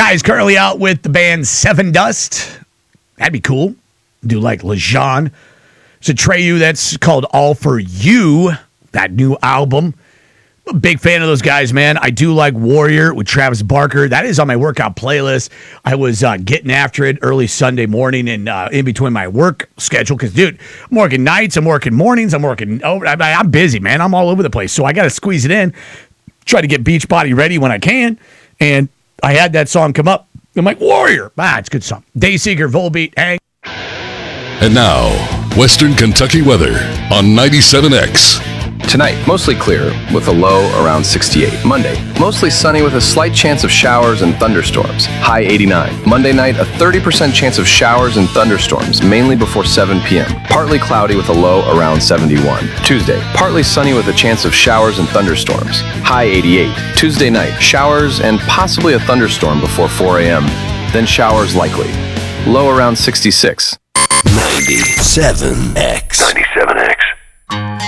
Guy's currently out with the band Seven Dust. That'd be cool. Do like Lejeune. It's a Treyu that's called All For You, that new album. I'm a big fan of those guys, man. I do like Warrior with Travis Barker. That is on my workout playlist. I was getting after it early Sunday morning and in between my work schedule because, dude, I'm working nights, I'm working mornings, I'm busy, man. I'm all over the place. So I got to squeeze it in, try to get Beachbody ready when I can. And I had that song come up. I'm like, Warrior. It's a good song. Dayseeker, Volbeat, Hang. And now, Western Kentucky weather on 97X. Tonight, mostly clear with a low around 68. Monday, mostly sunny with a slight chance of showers and thunderstorms. High 89. Monday night, a 30% chance of showers and thunderstorms, mainly before 7 p.m. Partly cloudy with a low around 71. Tuesday, partly sunny with a chance of showers and thunderstorms. High 88. Tuesday night, showers and possibly a thunderstorm before 4 a.m. Then showers likely. Low around 66. 97X.